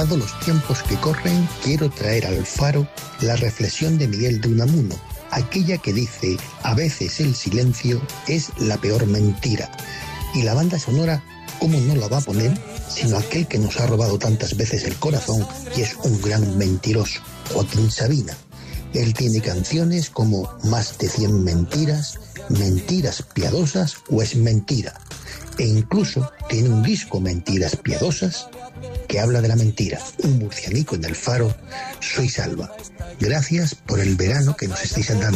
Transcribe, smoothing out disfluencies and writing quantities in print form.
Dado los tiempos que corren, quiero traer al Faro la reflexión de Miguel de Unamuno, aquella que dice: a veces el silencio es la peor mentira. Y la banda sonora, ¿cómo no la va a poner? Sino aquel que nos ha robado tantas veces el corazón y es un gran mentiroso, Joaquín Sabina. Él tiene canciones como Más de 100 mentiras, Mentiras piadosas o Es mentira. E incluso tiene un disco, Mentiras piadosas, que habla de la mentira. Un murcianico en el Faro, soy Salva. Gracias por el verano que nos estáis dando.